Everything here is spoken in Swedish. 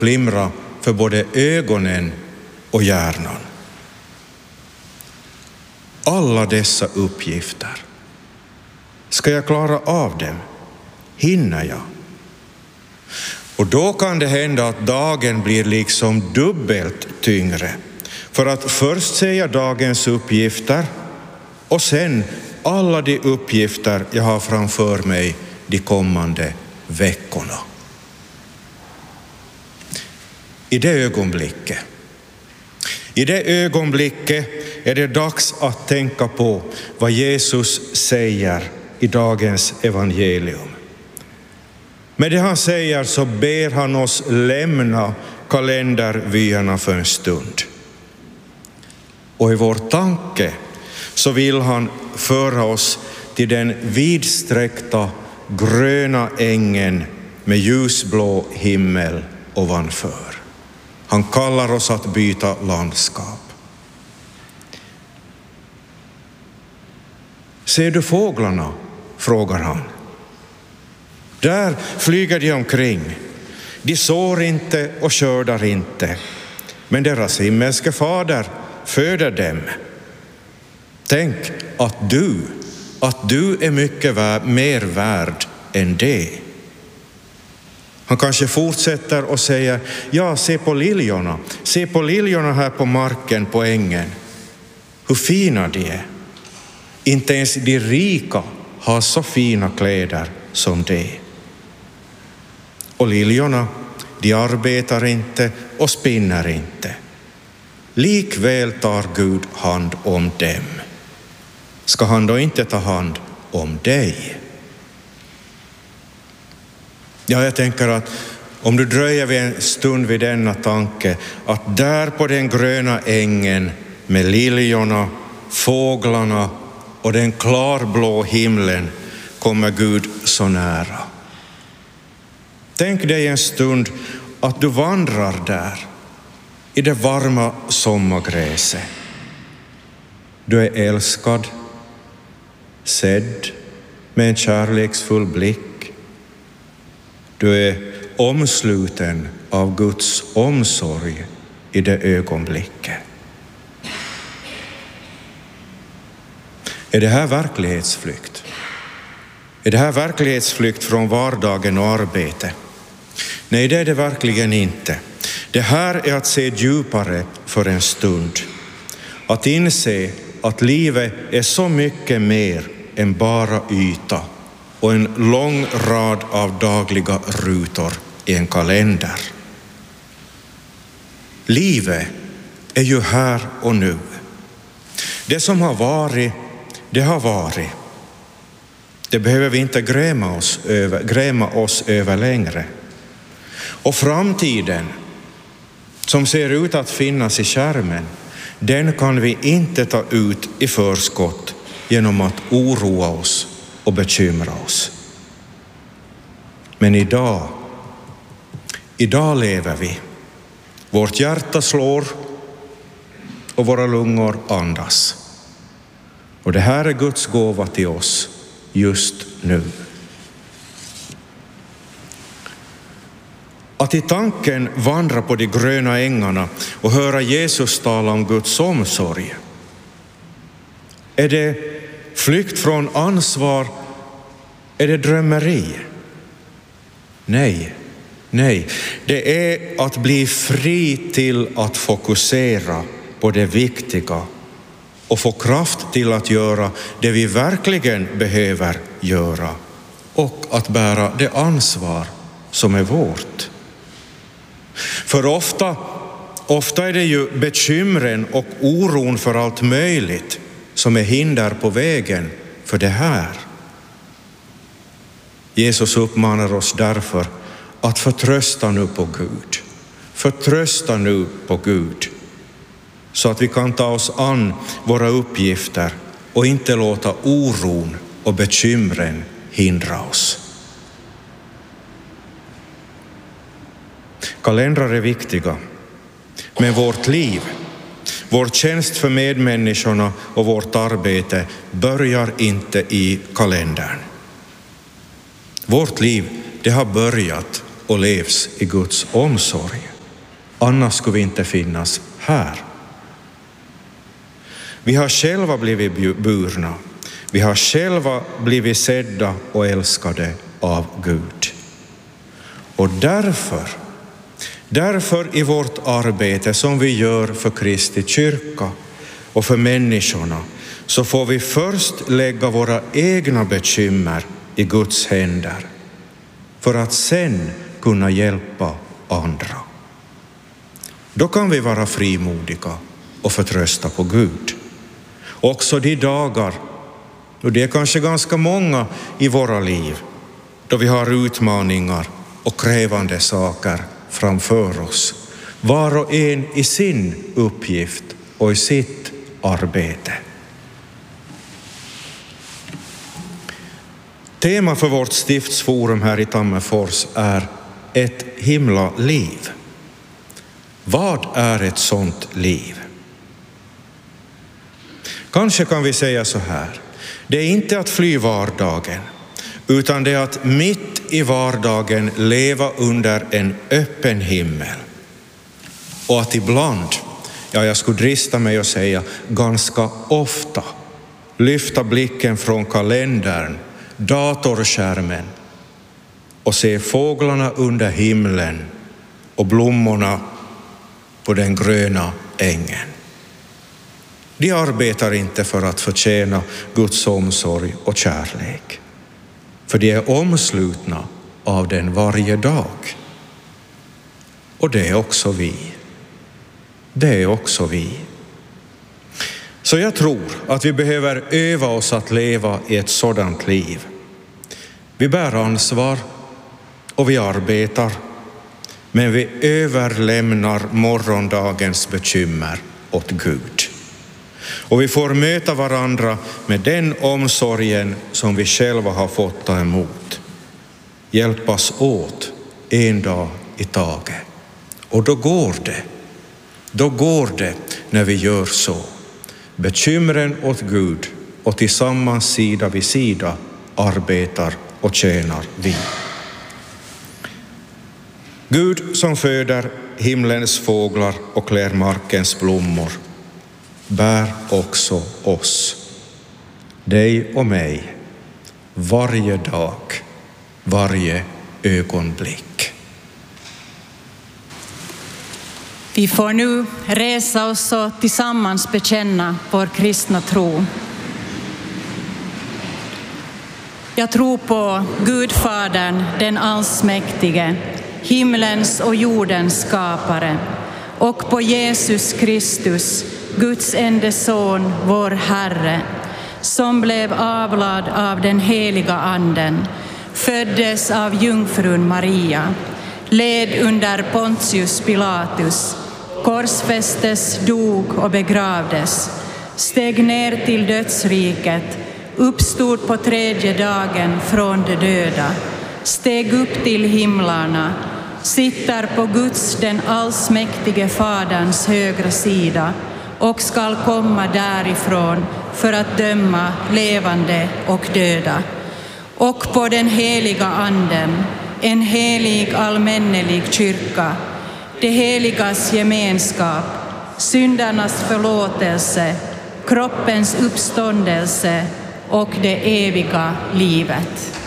glimra för både ögonen och hjärnan. Alla dessa uppgifter. Ska jag klara av dem? Hinner jag? Och då kan det hända att dagen blir liksom dubbelt tyngre. För att först säga dagens uppgifter och sen alla de uppgifter jag har framför mig de kommande veckorna. I det ögonblicket är det dags att tänka på vad Jesus säger i dagens evangelium. Med det han säger så ber han oss lämna kalendervyerna för en stund. Och i vår tanke så vill han föra oss till den vidsträckta gröna ängen med ljusblå himmel ovanför. Han kallar oss att byta landskap. Ser du fåglarna? Frågar han. Där flyger de omkring. De sår inte och skördar inte. Men deras himmelske fader föder dem. Tänk att du är mycket mer värd än det. Han kanske fortsätter och säger, ja, se på liljorna här på marken, på ängen. Hur fina de är. Inte ens de rika har så fina kläder som det. Och liljorna, de arbetar inte och spinner inte. Likväl tar Gud hand om dem. Ska han då inte ta hand om dig? Ja, jag tänker att om du dröjer en stund vid denna tanke, att där på den gröna ängen med liljorna, fåglarna och den klarblå himlen kommer Gud så nära. Tänk dig en stund att du vandrar där i det varma sommargräset. Du är älskad, sedd med en kärleksfull blick. Du är omsluten av Guds omsorg i det ögonblicket. Är det här verklighetsflykt? Är det här verklighetsflykt från vardagen och arbete? Nej, det är det verkligen inte. Det här är att se djupare för en stund. Att inse att livet är så mycket mer än bara yta och en lång rad av dagliga rutor i en kalender. Livet är ju här och nu. Det som har varit, det har varit. Det behöver vi inte gräma oss över längre. Och framtiden, som ser ut att finnas i skärmen, den kan vi inte ta ut i förskott genom att oroa oss och bekymra oss. Men idag lever vi. Vårt hjärta slår och våra lungor andas. Och det här är Guds gåva till oss just nu. Att i tanken vandra på de gröna ängarna och höra Jesus tala om Guds omsorg. Är det flykt från ansvar? Är det drömmeri? Nej. Det är att bli fri till att fokusera på det viktiga och få kraft till att göra det vi verkligen behöver göra och att bära det ansvar som är vårt. För ofta är det ju bekymren och oron för allt möjligt som är hinder på vägen för det här. Jesus uppmanar oss därför att förtrösta nu på Gud. Förtrösta nu på Gud så att vi kan ta oss an våra uppgifter och inte låta oron och bekymren hindra oss. Kalendrar är viktiga, men vårt liv, vår tjänst för medmänniskorna och vårt arbete börjar inte i kalendern. Vårt liv, det har börjat och levs i Guds omsorg. Annars skulle vi inte finnas här. Vi har själva blivit burna. Vi har själva blivit sedda och älskade av Gud. Och därför i vårt arbete som vi gör för Kristi kyrka och för människorna, så får vi först lägga våra egna bekymmer i Guds händer för att sen kunna hjälpa andra. Då kan vi vara frimodiga och förtrösta på Gud. Också de dagar, och det är kanske ganska många i våra liv, då vi har utmaningar och krävande saker framför oss, var och en i sin uppgift och i sitt arbete. Tema för vårt stiftsforum här i Tammerfors är ett himla liv. Vad är ett sånt liv? Kanske kan vi säga så här: det är inte att fly vardagen, utan det är att mitt i vardagen leva under en öppen himmel. Och att ibland, jag skulle drista mig att säga ganska ofta, lyfta blicken från kalendern, datorskärmen och se fåglarna under himlen och blommorna på den gröna ängen. De arbetar inte för att förtjäna Guds omsorg och kärlek, för de är omslutna av den varje dag. Och det är också vi. Det är också vi. Så jag tror att vi behöver öva oss att leva i ett sådant liv. Vi bär ansvar och vi arbetar, men vi överlämnar morgondagens bekymmer åt Gud. Och vi får möta varandra med den omsorgen som vi själva har fått ta emot. Hjälpas åt en dag i taget. Och då går det när vi gör så. Bekymren åt Gud och tillsammans sida vid sida arbetar och tjänar vi. Gud som föder himlens fåglar och klär markens blommor bär också oss, dig och mig, varje dag, varje ögonblick. Vi får nu resa oss och tillsammans bekänna vår kristna tro. Jag tror på Gud Fadern, den allsmäktige, himlens och jordens skapare, och på Jesus Kristus, Guds enda son, vår Herre, som blev avlad av den heliga anden, föddes av jungfrun Maria, led under Pontius Pilatus, korsfästes, dog och begravdes, steg ner till dödsriket, uppstod på tredje dagen från de döda, steg upp till himlarna, sitter på Guds, den allsmäktige Faderns högra sida och skall komma därifrån för att döma levande och döda. Och på den heliga anden, en helig allmännelig kyrka, det heligas gemenskap, syndernas förlåtelse, kroppens uppståndelse och det eviga livet.